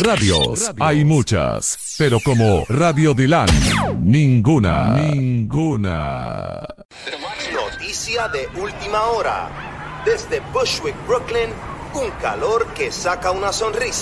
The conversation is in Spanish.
Radios hay muchas, pero como Radio Dylan, ninguna. Noticia de última hora. Desde Bushwick, Brooklyn, un calor que saca una sonrisa.